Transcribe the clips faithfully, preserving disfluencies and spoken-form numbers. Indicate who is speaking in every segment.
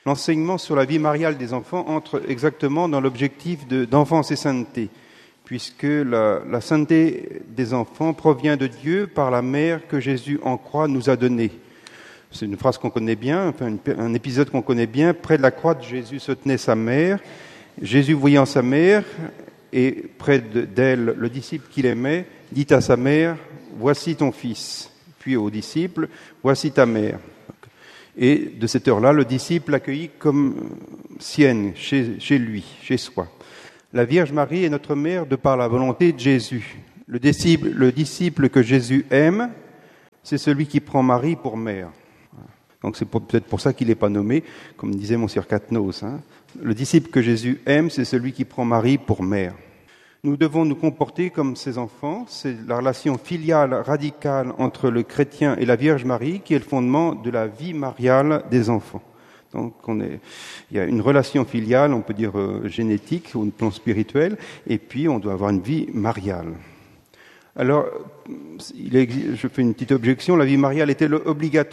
Speaker 1: L'enseignement sur la vie mariale des enfants entre exactement dans l'objectif de, d'enfance et sainteté, puisque la, la sainteté des enfants provient de Dieu par la mère que Jésus en croix nous a donnée. C'est une phrase qu'on connaît bien, enfin une, un épisode qu'on connaît bien. Près de la croix de Jésus se tenait sa mère. Jésus, voyant sa mère, et près d'elle le disciple qu'il aimait, dit à sa mère, « Voici ton fils ». Puis aux disciples, « Voici ta mère ». Et de cette heure-là, le disciple l'accueillit comme sienne, chez, chez lui, chez soi. La Vierge Marie est notre mère de par la volonté de Jésus. Le disciple, le disciple que Jésus aime, c'est celui qui prend Marie pour mère. Donc c'est pour, peut-être pour ça qu'il n'est pas nommé, comme disait Monsieur Catnos. Hein. Le disciple que Jésus aime, c'est celui qui prend Marie pour mère. Nous devons nous comporter comme ses enfants. C'est la relation filiale radicale entre le chrétien et la Vierge Marie qui est le fondement de la vie mariale des enfants. Donc on est, il y a une relation filiale, on peut dire euh, génétique, au plan spirituel, et puis on doit avoir une vie mariale. Alors, il est, je fais une petite objection, la vie mariale est-elle obligatoire ?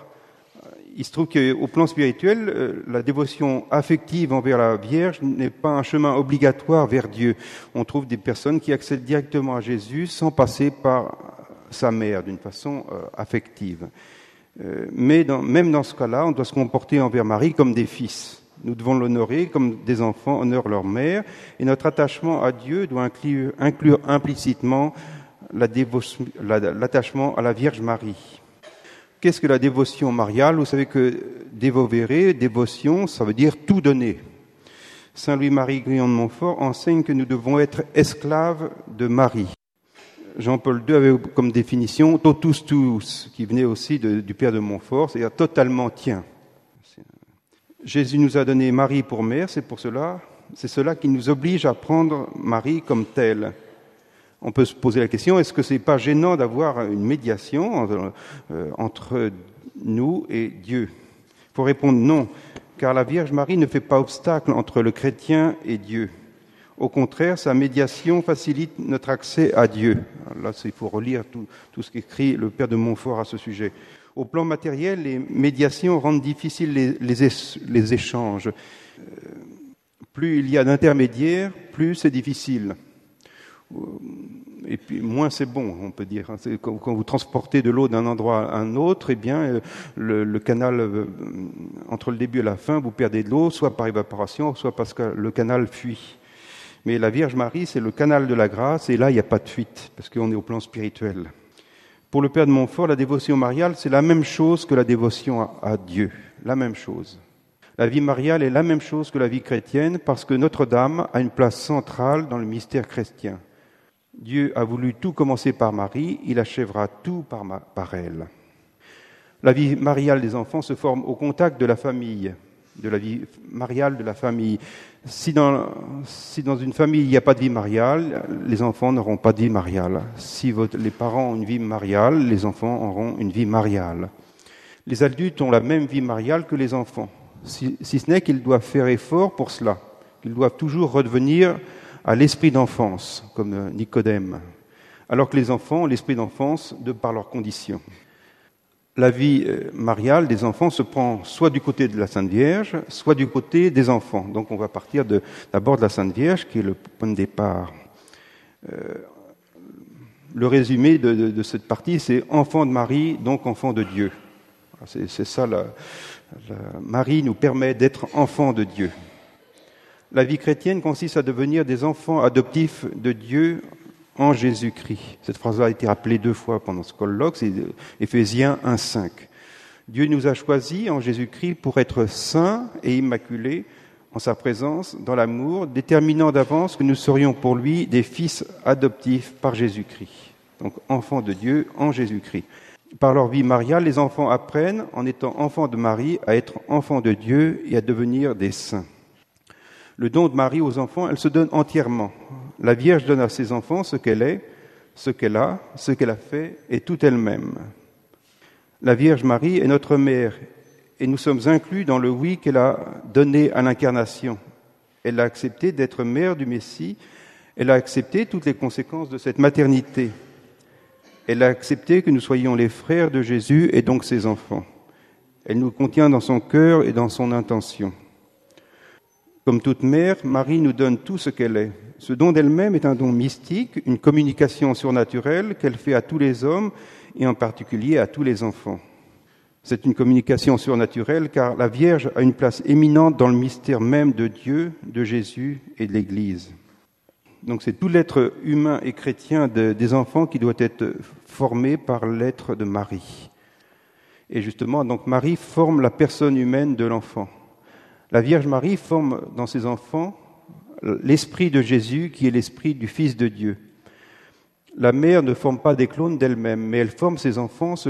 Speaker 1: Il se trouve qu'au plan spirituel, la dévotion affective envers la Vierge n'est pas un chemin obligatoire vers Dieu. On trouve des personnes qui accèdent directement à Jésus sans passer par sa mère d'une façon euh, affective. Euh, mais dans, même dans ce cas-là, on doit se comporter envers Marie comme des fils. Nous devons l'honorer comme des enfants honorent leur mère. Et notre attachement à Dieu doit inclure, inclure implicitement la dévotion, la, l'attachement à la Vierge Marie. Qu'est-ce que la dévotion mariale ? Vous savez que dévovere, dévotion, ça veut dire tout donner. Saint Louis-Marie Grillon de Montfort enseigne que nous devons être esclaves de Marie. Jean-Paul deux avait comme définition totus tuus, qui venait aussi de, du père de Montfort, c'est-à-dire totalement tien. Jésus nous a donné Marie pour mère, c'est pour cela, c'est cela qui nous oblige à prendre Marie comme telle. On peut se poser la question, est-ce que c'est pas gênant d'avoir une médiation entre, euh, entre nous et Dieu ? Il faut répondre non, car la Vierge Marie ne fait pas obstacle entre le chrétien et Dieu. Au contraire, sa médiation facilite notre accès à Dieu. Alors là, il faut relire tout, tout ce qu'écrit le père de Montfort à ce sujet. Au plan matériel, les médiations rendent difficiles les, les, les échanges. Euh, plus il y a d'intermédiaires, plus c'est difficile. Et puis moins c'est bon, on peut dire. C'est quand, quand vous transportez de l'eau d'un endroit à un autre, eh bien le, le canal euh, entre le début et la fin, vous perdez de l'eau, soit par évaporation, soit parce que le canal fuit. Mais la Vierge Marie, c'est le canal de la grâce, et là il n'y a pas de fuite, parce qu'on est au plan spirituel. Pour le père de Montfort, la dévotion mariale, c'est la même chose que la dévotion à, à Dieu, la même chose. La vie mariale est la même chose que la vie chrétienne, parce que Notre-Dame a une place centrale dans le mystère chrétien. Dieu a voulu tout commencer par Marie, il achèvera tout par, ma, par elle. La vie mariale des enfants se forme au contact de la famille, de la vie mariale de la famille. Si dans, si dans une famille il n'y a pas de vie mariale, les enfants n'auront pas de vie mariale. Si votre, les parents ont une vie mariale, les enfants auront une vie mariale. Les adultes ont la même vie mariale que les enfants, si, si ce n'est qu'ils doivent faire effort pour cela, qu'ils doivent toujours redevenir à l'esprit d'enfance, comme Nicodème, alors que les enfants ont l'esprit d'enfance de par leurs conditions. La vie mariale des enfants se prend soit du côté de la Sainte Vierge, soit du côté des enfants. Donc on va partir de, d'abord de la Sainte Vierge, qui est le point de départ. Euh, le résumé de, de, de cette partie, c'est enfant de Marie, donc enfant de Dieu. C'est, c'est ça, la, la, Marie nous permet d'être enfants de Dieu. La vie chrétienne consiste à devenir des enfants adoptifs de Dieu en Jésus-Christ. Cette phrase-là a été rappelée deux fois pendant ce colloque, c'est Éphésiens un cinq. Dieu nous a choisis en Jésus-Christ pour être saints et immaculés en sa présence, dans l'amour, déterminant d'avance que nous serions pour lui des fils adoptifs par Jésus-Christ. Donc enfants de Dieu en Jésus-Christ. Par leur vie mariale, les enfants apprennent, en étant enfants de Marie, à être enfants de Dieu et à devenir des saints. Le don de Marie aux enfants, elle se donne entièrement. La Vierge donne à ses enfants ce qu'elle est, ce qu'elle a, ce qu'elle a fait et tout elle-même. La Vierge Marie est notre mère et nous sommes inclus dans le oui qu'elle a donné à l'incarnation. Elle a accepté d'être mère du Messie, elle a accepté toutes les conséquences de cette maternité. Elle a accepté que nous soyons les frères de Jésus et donc ses enfants. Elle nous contient dans son cœur et dans son intention. Comme toute mère, Marie nous donne tout ce qu'elle est. Ce don d'elle-même est un don mystique, une communication surnaturelle qu'elle fait à tous les hommes et en particulier à tous les enfants. C'est une communication surnaturelle car la Vierge a une place éminente dans le mystère même de Dieu, de Jésus et de l'Église. Donc c'est tout l'être humain et chrétien de, des enfants qui doit être formé par l'être de Marie. Et justement, donc Marie forme la personne humaine de l'enfant. La Vierge Marie forme dans ses enfants l'esprit de Jésus qui est l'esprit du Fils de Dieu. La mère ne forme pas des clones d'elle-même, mais elle forme ses enfants